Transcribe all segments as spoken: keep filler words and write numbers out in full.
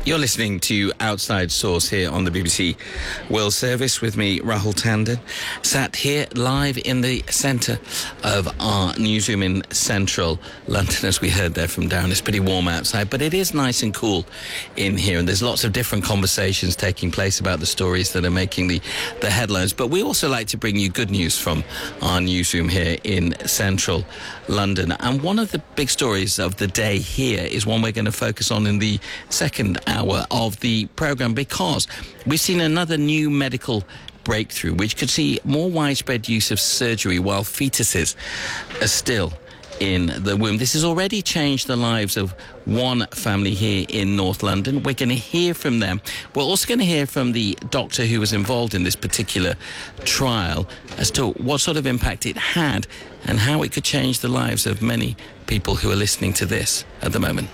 You're listening to Outside Source here on the B B C World Service with me, Rahul Tandon, sat here live in the centre of our newsroom in central London, as we heard there from Darren. It's pretty warm outside, but it is nice and cool in here, and there's lots of different conversations taking place about the stories that are making the, the headlines. But we also like to bring you good news from our newsroom here in central London. And one of the big stories of the day here is one we're going to focus on in the second hour of the programme, because we've seen another new medical breakthrough which could see more widespread use of surgery while fetuses are still in the womb. This has already changed the lives of one family here in North London. We're going to hear from them. We're also going to hear from the doctor who was involved in this particular trial as to what sort of impact it had and how it could change the lives of many people who are listening to this at the moment.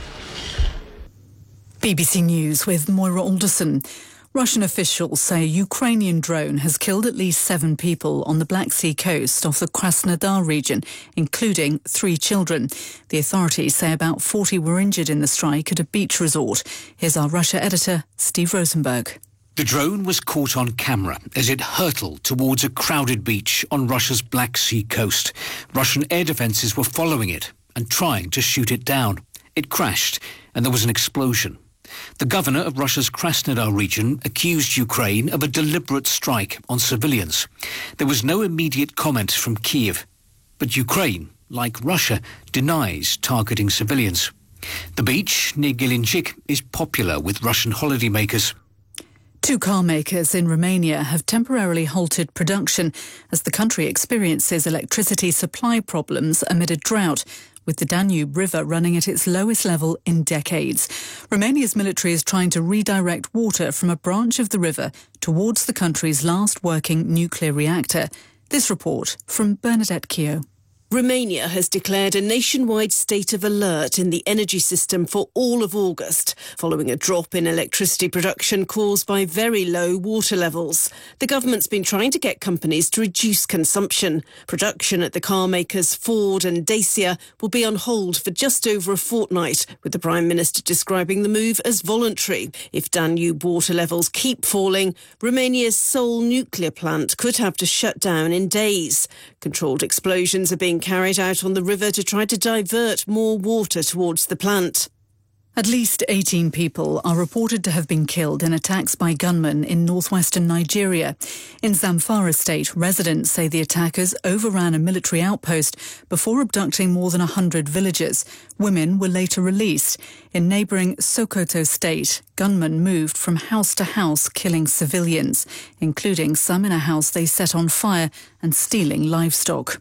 B B C News with Moira Alderson. Russian officials say a Ukrainian drone has killed at least seven people on the Black Sea coast of the Krasnodar region, including three children. The authorities say about forty were injured in the strike at a beach resort. Here's our Russia editor, Steve Rosenberg. The drone was caught on camera as it hurtled towards a crowded beach on Russia's Black Sea coast. Russian air defences were following it and trying to shoot it down. It crashed and there was an explosion. The governor of Russia's Krasnodar region accused Ukraine of a deliberate strike on civilians. There was no immediate comment from Kyiv, but Ukraine, like Russia, denies targeting civilians. The beach near Gelinchik is popular with Russian holidaymakers. Two car makers in Romania have temporarily halted production as the country experiences electricity supply problems amid a drought, with the Danube River running at its lowest level in decades. Romania's military is trying to redirect water from a branch of the river towards the country's last working nuclear reactor. This report from Bernadette Keogh. Romania has declared a nationwide state of alert in the energy system for all of August, following a drop in electricity production caused by very low water levels. The government's been trying to get companies to reduce consumption. Production at the car makers Ford and Dacia will be on hold for just over a fortnight, with the Prime Minister describing the move as voluntary. If Danube water levels keep falling, Romania's sole nuclear plant could have to shut down in days. Controlled explosions are being carried out on the river to try to divert more water towards the plant. At least eighteen people are reported to have been killed in attacks by gunmen in northwestern Nigeria. In Zamfara state, residents say the attackers overran a military outpost before abducting more than one hundred villagers. Women were later released. In neighbouring Sokoto state, gunmen moved from house to house, killing civilians, including some in a house they set on fire and stealing livestock.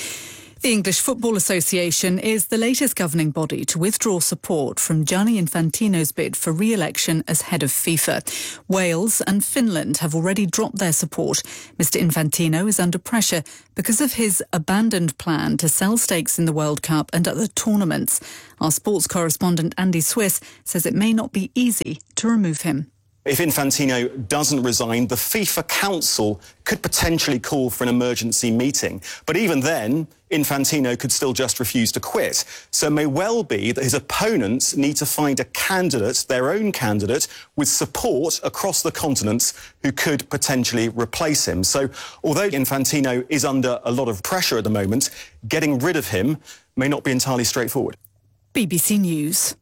The English Football Association is the latest governing body to withdraw support from Gianni Infantino's bid for re-election as head of FIFA. Wales and Finland have already dropped their support. Mister Infantino is under pressure because of his abandoned plan to sell stakes in the World Cup and other tournaments. Our sports correspondent Andy Swiss says it may not be easy to remove him. If Infantino doesn't resign, the FIFA Council could potentially call for an emergency meeting. But even then, Infantino could still just refuse to quit. So it may well be that his opponents need to find a candidate, their own candidate, with support across the continent who could potentially replace him. So although Infantino is under a lot of pressure at the moment, getting rid of him may not be entirely straightforward. B B C News.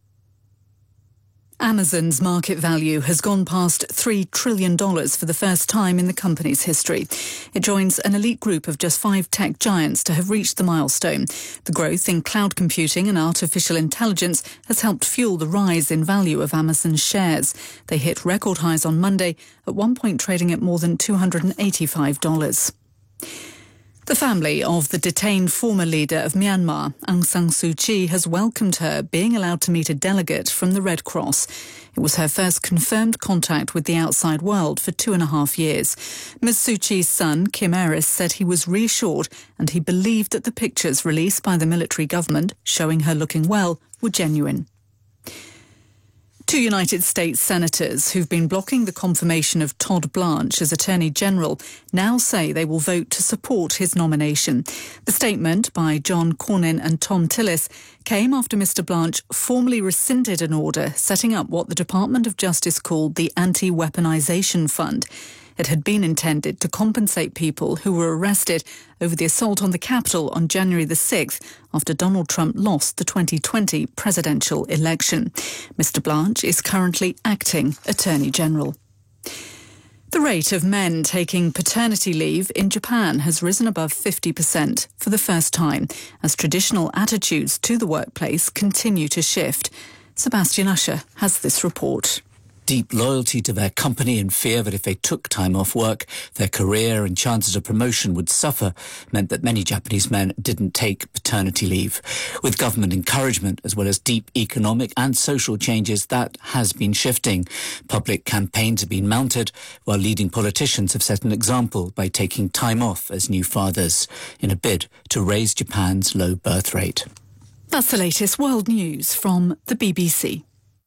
Amazon's market value has gone past three trillion dollars for the first time in the company's history. It joins an elite group of just five tech giants to have reached the milestone. The growth in cloud computing and artificial intelligence has helped fuel the rise in value of Amazon's shares. They hit record highs on Monday, at one point trading at more than two hundred eighty-five dollars. The family of the detained former leader of Myanmar, Aung San Suu Kyi, has welcomed her being allowed to meet a delegate from the Red Cross. It was her first confirmed contact with the outside world for two and a half years. Miz Suu Kyi's son, Kim Aris, said he was reassured and he believed that the pictures released by the military government showing her looking well were genuine. Two United States senators who've been blocking the confirmation of Todd Blanche as Attorney General now say they will vote to support his nomination. The statement by John Cornyn and Tom Tillis came after Mister Blanche formally rescinded an order setting up what the Department of Justice called the Anti-Weaponization Fund. It had been intended to compensate people who were arrested over the assault on the Capitol on January the sixth after Donald Trump lost the twenty twenty presidential election. Mister Blanche is currently acting Attorney General. The rate of men taking paternity leave in Japan has risen above fifty percent for the first time as traditional attitudes to the workplace continue to shift. Sebastian Usher has this report. Deep loyalty to their company and fear that if they took time off work, their career and chances of promotion would suffer meant that many Japanese men didn't take paternity leave. With government encouragement as well as deep economic and social changes, that has been shifting. Public campaigns have been mounted, while leading politicians have set an example by taking time off as new fathers in a bid to raise Japan's low birth rate. That's the latest world news from the B B C.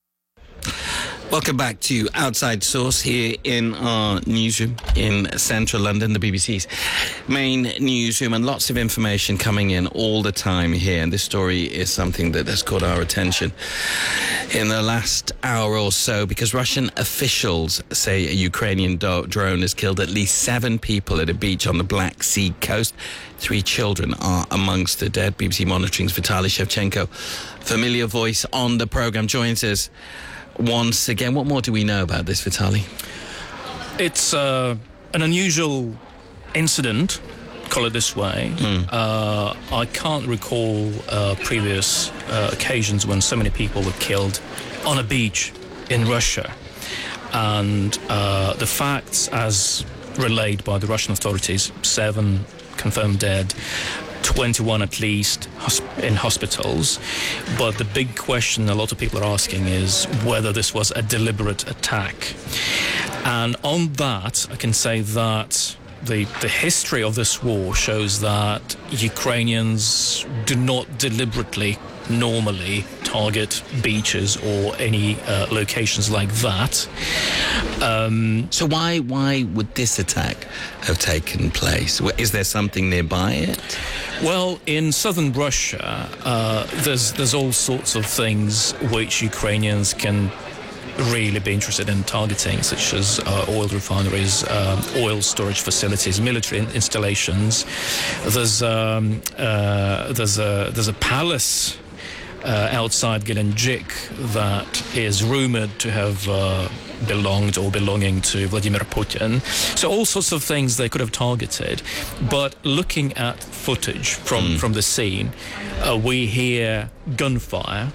Welcome back to Outside Source here in our newsroom in central London, the B B C's main newsroom, and lots of information coming in all the time here. And this story is something that has caught our attention in the last hour or so because Russian officials say a Ukrainian do- drone has killed at least seven people at a beach on the Black Sea coast. Three children are amongst the dead. B B C Monitoring's Vitaly Shevchenko, familiar voice on the programme, joins us once again. What more do we know about this, Vitaly? It's uh, an unusual incident, call it this way. Mm. Uh, I can't recall uh, previous uh, occasions when so many people were killed on a beach in Russia. And uh, the facts, as relayed by the Russian authorities, seven confirmed dead, twenty-one at least in hospitals. But the big question a lot of people are asking is whether this was a deliberate attack. And on that, I can say that the, the history of this war shows that Ukrainians do not deliberately normally target beaches or any uh, locations like that. Um, so why why would this attack have taken place? Is there something nearby it? Well, in southern Russia, uh, there's there's all sorts of things which Ukrainians can really be interested in targeting, such as uh, oil refineries, uh, oil storage facilities, military in- installations. There's um, uh, there's a there's a palace uh, outside Gelendzhik that is rumored to have uh, belonged or belonging to Vladimir Putin. So all sorts of things they could have targeted. But looking at footage from, mm. from the scene, uh, we hear gunfire,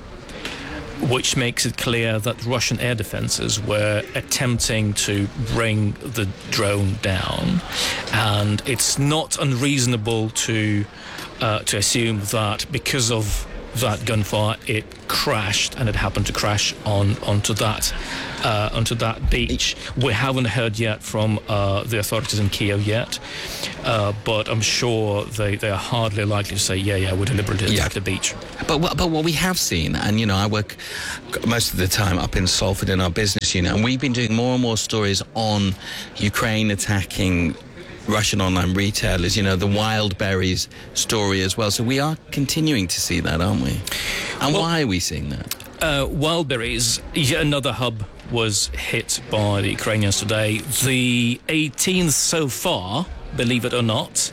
which makes it clear that Russian air defenses were attempting to bring the drone down. And it's not unreasonable to uh, to assume that because of that gunfire, it crashed, and it happened to crash on onto that uh, onto that beach. We haven't heard yet from uh, the authorities in Kiev yet, uh, but I'm sure they, they are hardly likely to say, yeah, yeah, we deliberately attacked the beach. But what, but what we have seen, and you know, I work most of the time up in Salford in our business unit, and we've been doing more and more stories on Ukraine attacking Russian online retailers, you know, the Wildberries story as well. So we are continuing to see that, aren't we? And well, why are we seeing that? Uh, Wildberries, yet another hub was hit by the Ukrainians today. The eighteenth so far, believe it or not.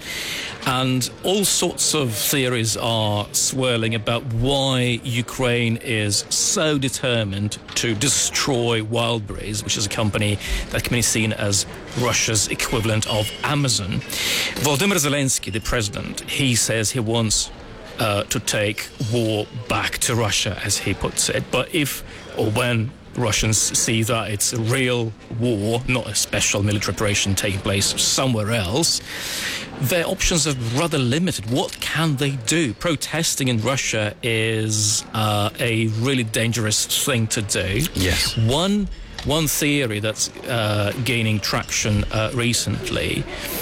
And all sorts of theories are swirling about why Ukraine is so determined to destroy Wildberries, which is a company that can be seen as Russia's equivalent of Amazon. Volodymyr Zelensky, the president, he says he wants uh, to take war back to Russia, as he puts it. But if or when Russians see that it's a real war, not a special military operation taking place somewhere else, their options are rather limited. What can they do? Protesting in Russia is uh, a really dangerous thing to do. Yes. One one theory that's uh, gaining traction uh, recently,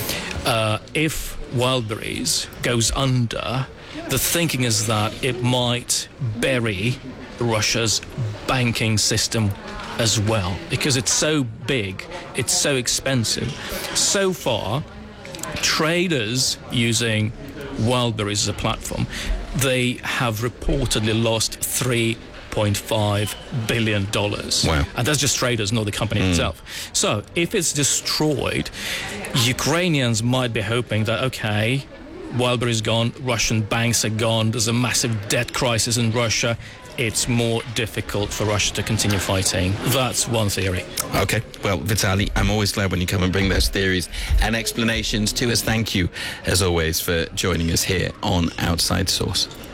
uh, if Wildberries goes under, the thinking is that it might bury Russia's banking system as well, because it's so big, it's so expensive. So far, traders using Wildberries as a platform, they have reportedly lost three point five billion dollars. Wow. And that's just traders, not the company mm. itself. So if it's destroyed, Ukrainians might be hoping that, okay, Wildberries is gone, Russian banks are gone, there's a massive debt crisis in Russia, it's more difficult for Russia to continue fighting. That's one theory. Okay, well, Vitaly, I'm always glad when you come and bring those theories and explanations to us. Thank you, as always, for joining us here on Outside Source.